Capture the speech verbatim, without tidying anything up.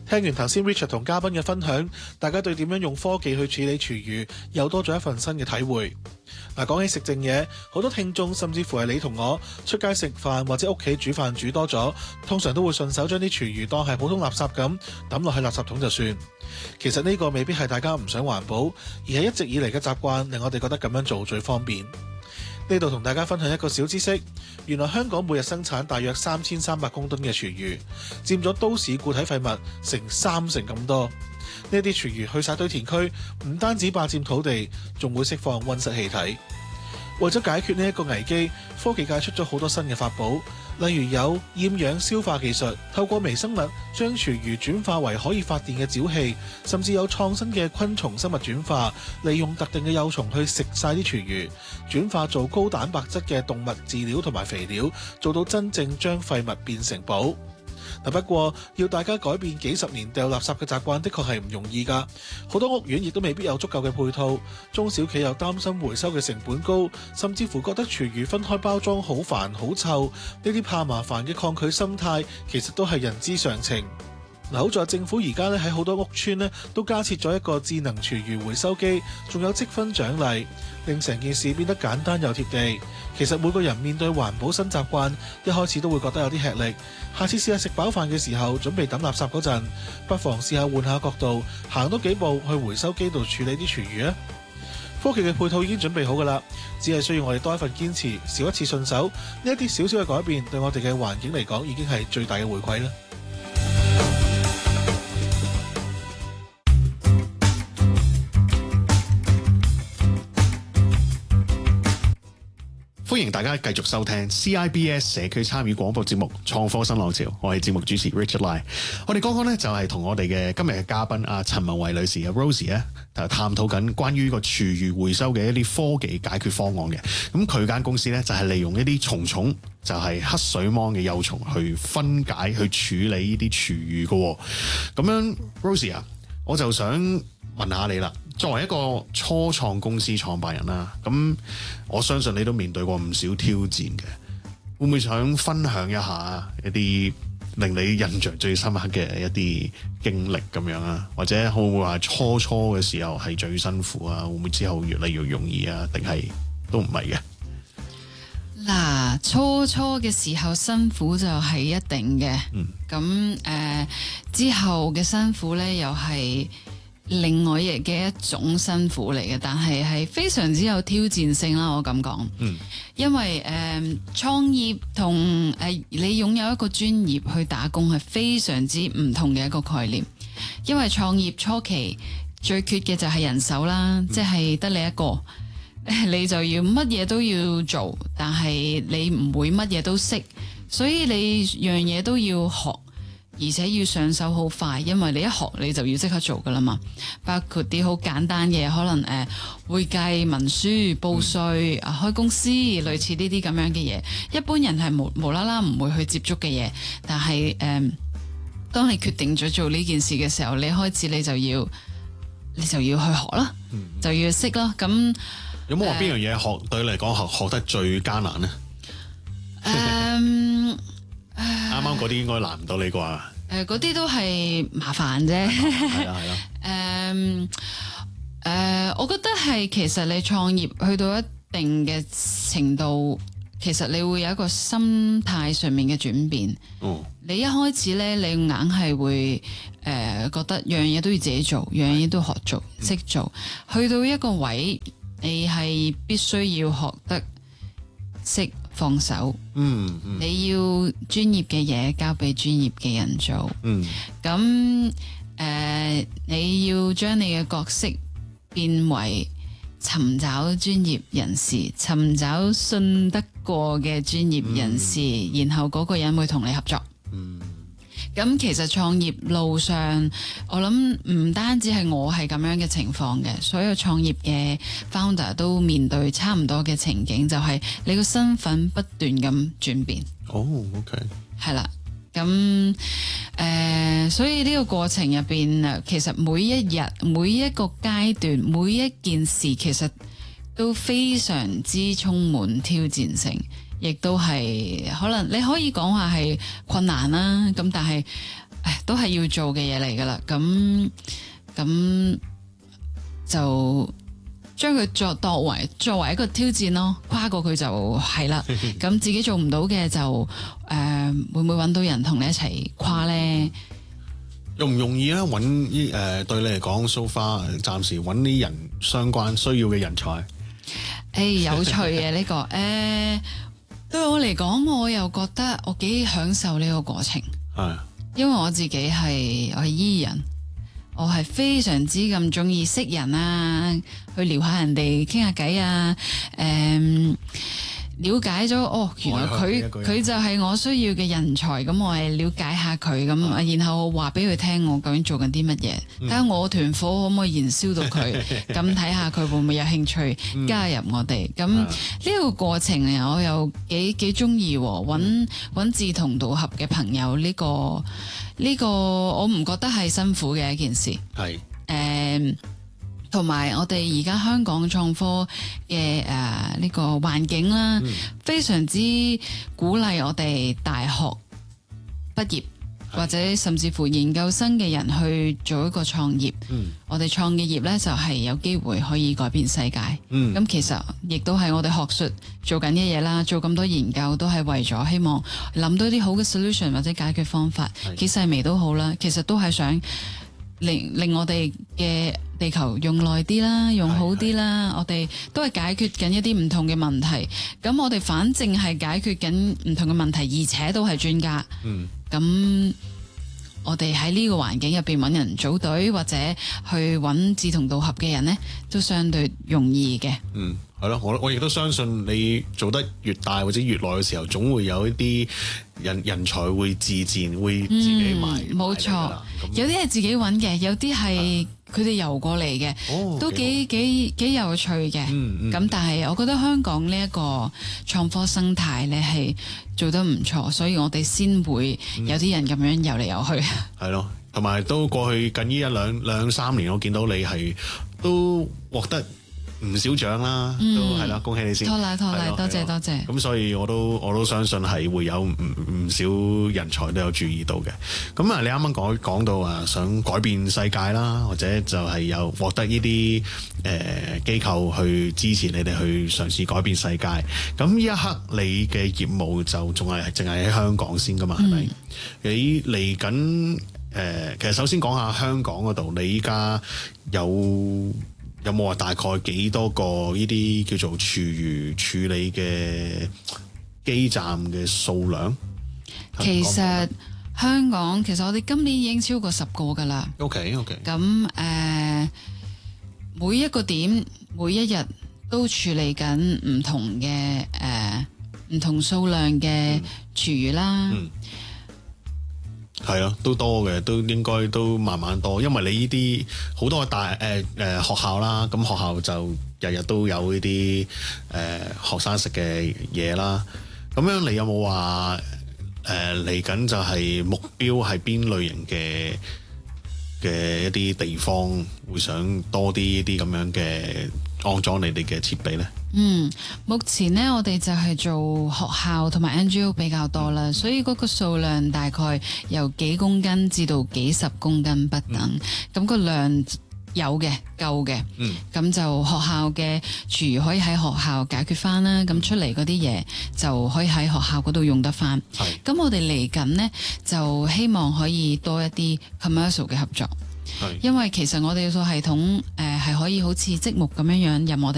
聽完頭先 Richard 同嘉賓嘅分享，大家對點樣用科技去處理廚餘又多咗一份新嘅體會。嗱，講起食剩嘢，好多聽眾甚至乎係你同我出街食飯或者屋企煮飯煮多咗，通常都會順手將啲廚餘當係普通垃圾咁抌落去垃圾桶就算。其實呢個未必係大家唔想環保，而係一直以嚟嘅習慣令我哋覺得咁樣做最方便。呢度同大家分享一個小知識，原來香港每日生產大約三千三百公噸嘅廚餘，佔咗都市固體廢物成三成咁多。呢啲廚餘去晒堆填區，唔單止霸佔土地，仲會釋放溫室氣體。為咗解決呢一個危機，科技界出咗好多新嘅法寶，例如有厭氧消化技術，透過微生物將廚餘轉化為可以發電嘅沼氣，甚至有創新嘅昆蟲生物轉化，利用特定嘅幼蟲去食晒啲廚餘，轉化做高蛋白質嘅動物飼料同埋肥料，做到真正將廢物變成寶。不過要大家改變幾十年掉垃圾嘅習慣，的確係唔容易㗎。好多屋苑亦都未必有足夠嘅配套，中小企又擔心回收嘅成本高，甚至乎覺得廚餘分開包裝好煩好臭。呢啲怕麻煩嘅抗拒心態，其實都係人之常情。嗱，好在政府而家咧喺好多屋邨咧都加設咗一個智能廚餘回收機，仲有積分獎勵，令成件事變得簡單又貼地。其實每個人面對環保新習慣，一開始都會覺得有啲吃力。下次試下食飽飯嘅時候，準備抌垃圾嗰陣，不妨試下換下角度，行多幾步去回收機度處理啲廚餘啊！科技嘅配套已經準備好㗎啦，只係需要我哋多一份堅持，少一次順手，呢一啲少少嘅改變，對我哋嘅環境嚟講已經係最大嘅回饋啦。 歡迎大家繼續收聽 C I B S 社區參與廣播節目《創科新浪潮》，我係節目主持 Richard Lai。我哋剛剛咧就係同我哋嘅今日嘅嘉賓阿陳文慧女士啊 Rosie 咧，就探討緊關於個廚餘回收嘅一啲科技解決方案嘅。咁佢間公司咧就係利用一啲蟲蟲，就係黑水虻嘅幼蟲去分解、去處理呢啲廚餘嘅。咁樣 Rosie 啊，我就想問下你啦。作為一個初創公司創辦人啦，咁我相信你都面對過唔少挑戰嘅，會唔會想分享一下一啲令你印象最深刻嘅一啲經歷咁樣啊？或者會唔會話初初嘅時候係最辛苦啊？會唔會之後越嚟越容易啊？定係都唔係嘅？ 嗱，初初嘅時候辛苦就係一定嘅，咁誒、嗯呃、之後嘅辛苦呢又係另外嘅一種辛苦嚟嘅，但係係非常之有挑戰性啦。我咁講，嗯，因為誒創、呃、業同誒、呃、你擁有一個專業去打工係非常之唔同嘅一個概念。因為創業初期最缺嘅就係人手啦，嗯、即係得你一個，你就要乜嘢都要做，但係你唔會乜嘢都識，所以你樣嘢都要學。而且要上手好快，因為你一學你就要即刻做噶啦嘛。包括啲好簡單嘅，可能誒、呃、會計、文書、報稅、啊、開公司，類似呢啲咁樣嘅嘢，一般人係無無啦啦唔會去接觸嘅嘢。但係誒、呃，當你決定咗做呢件事嘅時候，你開始你就要你就要去學啦，嗯、就要識啦。咁有冇話邊樣嘢學對你嚟講學學得最艱難呢？ 誒。 啱啱嗰啲應該難唔到你啩？誒、 呃，嗰啲都係麻煩啫。係啦，係啦。誒誒，我覺得係其實你創業去到一定嘅程度，其實你會有一個心態上面嘅轉變。哦。你一開始咧，你硬係會誒、呃、覺得樣嘢都要自己做，樣嘢都學做識做。去到一個位，你係必須要學得識放手，嗯，嗯你要專業嘅嘢交俾專業嘅人做，嗯，咁誒、呃，你要將你嘅角色變為尋找專業人士，尋找信得過嘅專業人士，嗯、然後嗰個人會同你合作，嗯。咁其實創業路上，我諗唔單止係我係咁樣嘅情況嘅，所有創業嘅 founder 都面對差唔多嘅情景，就係、是、你個身份不斷咁轉變。 哦、oh，OK， 係啦，咁誒、呃，所以呢個過程入邊，其實每一日、每一個階段、每一件事，其實都非常之充滿挑戰性。亦都係可能你可以講話係困難啦，咁但係誒都係要做嘅嘢嚟噶啦。咁咁就將佢作作為作為一個挑戰咯，跨過佢就係啦。咁自己做唔到嘅就誒、呃、會唔會揾到人同你一齊跨咧？ 容唔容易咧？揾誒、呃、對你嚟講 so far 暫時揾啲人相關需要嘅人才。誒、 欸、有趣嘅呢、這個誒、呃、對我嚟講，我又覺得我幾享受呢個過程。 係， 因為我自己係我係 E 人，我係非常之咁中意識人啊，去撩下人哋傾下偈啊，誒、嗯。了解咗哦，原來佢佢就係我需要嘅人才，咁我係了解下佢咁，啊、然後話俾佢聽我究竟做緊啲乜嘢，睇下、嗯、我團火可唔可以燃燒到佢，咁睇下佢會唔會有興趣加入我哋。咁呢、嗯、個過程啊，我又幾幾中意揾揾志同道合嘅朋友。呢、呢個呢、呢個我唔覺得係辛苦嘅一件事。係誒。同埋我哋而家香港創科嘅誒呢個環境啦，嗯、非常之鼓勵我哋大學畢業或者甚至乎研究生嘅人去做一個創業。嗯、我哋創嘅業呢，就係有機會可以改變世界。咁、嗯、其實亦都係我哋學術做緊嘅嘢啦，做咁多研究都係為咗希望諗到啲好嘅 solution 或者解決方法，幾細微都好啦。其實都係想令令我哋嘅地球用耐啲啦，用好啲啦。我哋都係解決緊一啲唔同嘅問題。咁我哋反正係解決緊唔同嘅問題，而且都係專家。嗯，咁我哋喺呢個環境入邊揾人組隊或者去揾志同道合嘅人呢，都相對容易嘅。嗯，係咯，我我亦都相信你做得越大或者越耐嘅時候，總會有一啲人人才會自薦，會自己買。冇錯，有啲係自己揾嘅，有啲係佢哋游過嚟嘅，哦、都幾幾幾有趣嘅。咁、嗯嗯、但係我覺得香港呢一個創科生態咧係做得唔錯，所以我哋先會有啲人咁樣游嚟游去。係咯、嗯，同埋都過去近呢一兩兩三年，我見到你係都獲得唔少獎啦，嗯、都係啦，恭喜你先！拖拉拖拉，多謝多謝。咁所以我都我都相信係會有唔唔少人才都有注意到嘅。咁啊，你啱啱講講到啊，想改變世界啦，或者就係有獲得呢啲誒機構去支持你哋去嘗試改變世界。咁呢一刻你嘅業務就仲係淨係喺香港先噶嘛？係咪、嗯？你嚟緊誒，其實首先講下香港嗰度，你依家有。有冇話大概幾多個呢啲叫做廚餘處理嘅基站嘅數量？其實香港其實我哋今年已經超過十個㗎喇。OK OK。咁誒、呃，每一個點每一日都處理緊唔同嘅誒唔同數量嘅廚餘啦。嗯嗯係啊，都多嘅，都應該都慢慢多，因為你呢啲好多大誒誒、呃、學校啦，咁學校就日日都有呢啲誒學生食嘅嘢啦。咁樣你有冇話誒嚟緊就係目標係邊類型嘅嘅一啲地方會想多啲呢啲咁樣嘅安裝你哋嘅設備咧？嗯，目前呢，我哋就係做學校同埋 N G O 比較多啦，嗯、所以嗰個數量大概由幾公斤至到幾十公斤不等，咁、嗯、個量有嘅夠嘅，咁、嗯、就學校嘅廚餘可以喺學校解決翻啦，咁、嗯、出嚟嗰啲嘢就可以喺學校嗰度用得翻。咁是我哋嚟緊呢，就希望可以多一啲 commercial 嘅合作，是因為其實我哋個系統誒係、呃、可以好似積木咁樣樣任我哋。